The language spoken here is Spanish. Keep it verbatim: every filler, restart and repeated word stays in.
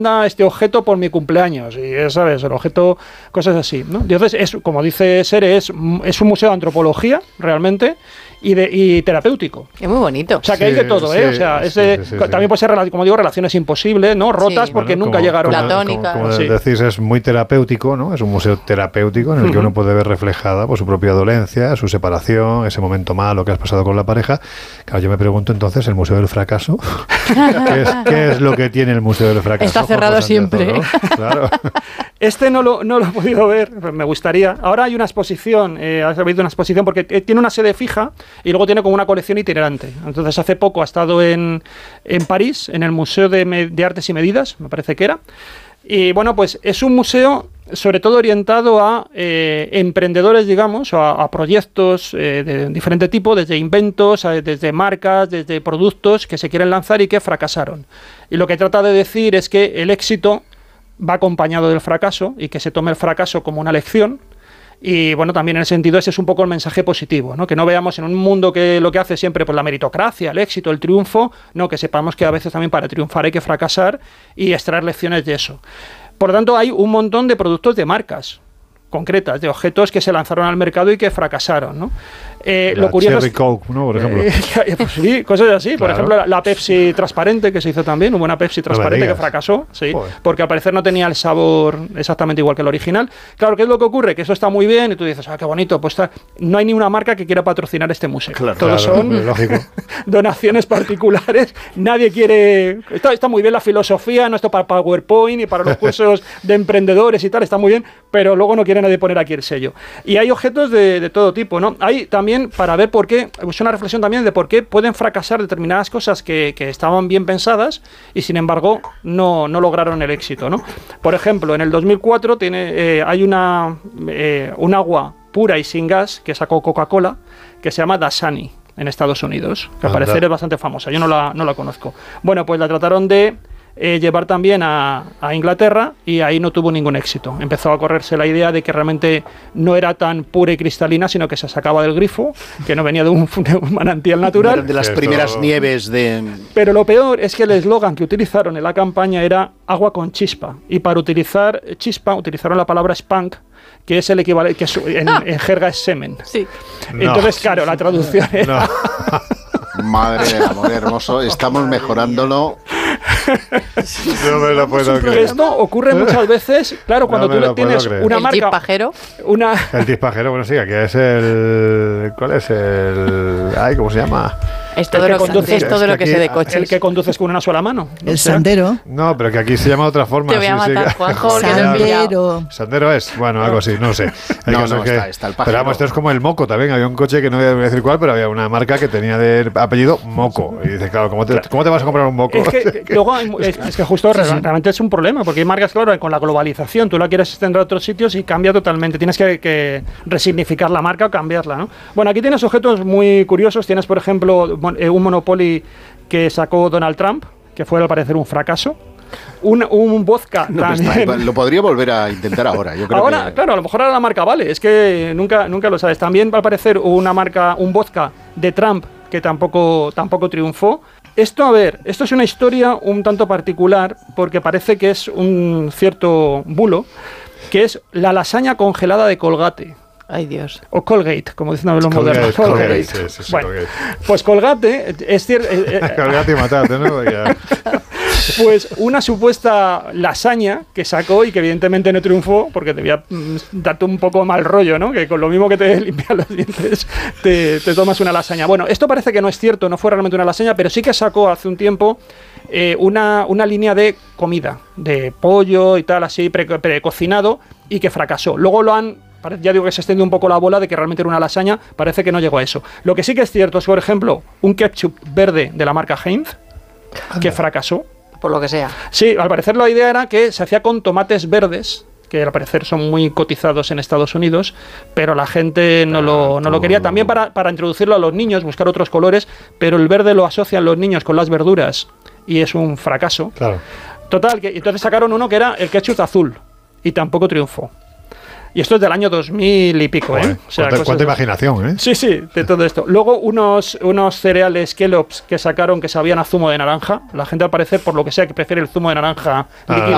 este objeto por mi cumpleaños y ya sabes, el objeto, cosas así, ¿no? Entonces, es, como dice Sere, es, es un museo de antropología realmente y, de, y terapéutico. Es muy bonito. O sea, que sí, hay de todo, sí, ¿eh? O sea, sí, es de, sí, sí, también sí. puede ser, como digo, relaciones imposibles, ¿no? Rotas Sí. porque Bueno, nunca como, llegaron. como, Platónica. Como, como Sí. decís, es muy terapéutico, ¿no? Es un museo terapéutico en el que uno puede ver reflejada pues, su propia dolencia, su separación, ese momento malo que has pasado con la pareja. Claro, yo me pregunto entonces, ¿el Museo del Fracaso? ¿Qué es, qué es lo que tiene el Museo del Fracaso? Está cerrado Juan José siempre. Díaz, ¿no? Claro. Este no lo, no lo he podido ver, me gustaría. Ahora hay una exposición, eh, ha habido una exposición porque tiene una sede fija y luego tiene como una colección itinerante. Entonces hace poco ha estado en, en París, en el Museo de, de Artes y Medidas, me parece que era. Y bueno, pues es un museo sobre todo orientado a eh, emprendedores, digamos, o a, a proyectos eh, de diferente tipo, desde inventos, a, desde marcas, desde productos que se quieren lanzar y que fracasaron. Y lo que trata de decir es que el éxito va acompañado del fracaso y que se tome el fracaso como una lección. Y bueno, también en ese sentido ese es un poco el mensaje positivo, ¿no? Que no veamos en un mundo que lo que hace siempre pues la meritocracia, el éxito, el triunfo, no, que sepamos que a veces también para triunfar hay que fracasar y extraer lecciones de eso. Por lo tanto, hay un montón de productos de marcas concretas, de objetos que se lanzaron al mercado y que fracasaron, ¿no? Eh, La lo curioso Cherry es, Coke, ¿no? Por ejemplo. Eh, pues sí, cosas así. Por Claro. ejemplo, la, la Pepsi transparente que se hizo también, hubo una Pepsi transparente que digas. fracasó, sí, Joder. porque al parecer no tenía el sabor exactamente igual que el original. Claro, ¿qué es lo que ocurre? Que eso está muy bien y tú dices, ah, qué bonito, pues está, no hay ni una marca que quiera patrocinar este museo. Claro, Todos Claro, son lógico. donaciones particulares, nadie quiere... Está, está muy bien la filosofía, no esto para PowerPoint y para los cursos de emprendedores y tal, está muy bien, pero luego no quiere nadie poner aquí el sello. Y hay objetos de, de todo tipo, ¿no? Hay también, para ver por qué, es una reflexión también de por qué pueden fracasar determinadas cosas que, que estaban bien pensadas y sin embargo no, no lograron el éxito, ¿no? Por ejemplo, en el dos mil cuatro tiene, eh, hay una, eh, un agua pura y sin gas que sacó Coca-Cola que se llama Dasani en Estados Unidos, que al Anda. parecer es bastante famosa, yo no la, no la conozco. Bueno, pues la trataron de eh, llevar también a, a Inglaterra y ahí no tuvo ningún éxito. Empezó a correrse la idea de que realmente no era tan pura y cristalina, sino que se sacaba del grifo, que no venía de un, de un manantial natural. De las Sí, primeras esto- nieves de... Pero lo peor es que el eslogan que utilizaron en la campaña era agua con chispa. Y para utilizar chispa utilizaron la palabra spunk, que es el equivalente, que es- en, en jerga es semen. Sí. No. Entonces, claro, la traducción era... No. Madre del amor hermoso, estamos mejorándolo. No me lo puedo Pero creer. esto ocurre muchas veces, claro, cuando No me tú le lo puedo tienes creer. una el marca, chispajero. una El tispajero, bueno, sí, aquí es el... ¿Cuál es el...? Ay, ¿cómo se llama? Es todo El lo que que, conduce- es todo es lo que que sé aquí- de el coches. el que conduces con una sola mano. El O sea, sandero. No, pero que aquí se llama de otra forma. Te voy a sí, sí, matar, que- Juanjo, porque Claro. no he pillado. Sandero. Sandero es, bueno, algo así, no sé. El No, caso no, es que- está- está el pájaro. Pero vamos, esto es como el Moco también. Había un coche que no voy a decir cuál, pero había una marca que tenía de apellido Moco. Y dice, claro, ¿cómo te, ¿cómo te vas a comprar un Moco? Es que, que luego hay mu- es, es que justo re- realmente es un problema, porque hay marcas, claro, con la globalización, tú la quieres extender a otros sitios y cambia totalmente. Tienes que, que resignificar la marca o cambiarla, ¿no? Bueno, aquí tienes objetos muy curiosos. Tienes, por ejemplo, mon- eh, un Monopoly que sacó Donald Trump, que fue al parecer un fracaso. Un, un vodka No, pero también. está- lo podría volver a intentar ahora. Yo creo Ahora, que... claro, a lo mejor ahora la marca vale, es que nunca, nunca lo sabes. También va a aparecer una marca, un vodka de Trump que tampoco, tampoco triunfó. Esto, a ver, esto es una historia un tanto particular porque parece que es un cierto bulo, que es la lasaña congelada de Colgate. Ay, Dios. O Colgate, como dicen los Colgate, modernos. Colgate, Colgate. sí, sí, sí, Bueno, Colgate. pues Colgate es cierto. Colgate y matate, ¿no? Ya. Pues una supuesta lasaña que sacó y que evidentemente no triunfó porque debía mm, darte un poco mal rollo, ¿no? Que con lo mismo que te limpian los dientes te, te tomas una lasaña. Bueno, esto parece que no es cierto, no fue realmente una lasaña, pero sí que sacó hace un tiempo eh, una, una línea de comida, de pollo y tal, así pre- precocinado y que fracasó. Luego lo han... pare- Ya digo que se extendió un poco la bola de que realmente era una lasaña, parece que no llegó a eso. Lo que sí que es cierto es, por ejemplo, un ketchup verde de la marca Heinz, que fracasó. Por lo que sea. Sí, al parecer la idea era que se hacía con tomates verdes, que al parecer son muy cotizados en Estados Unidos, pero la gente no, lo, no lo quería. También para, para introducirlo a los niños, buscar otros colores, pero el verde lo asocian los niños con las verduras y es un fracaso. Claro. Total, que entonces sacaron uno que era el ketchup azul y tampoco triunfó. Y esto es del año dos mil y pico, Joder, ¿eh? O sea, cuánta, cosas cuánta de- imaginación, ¿eh? Sí, sí, de todo esto. Luego unos, unos cereales Kellogg's que sacaron que sabían a zumo de naranja. La gente al parecer, por lo que sea, que prefiere el zumo de naranja Ah, líquido.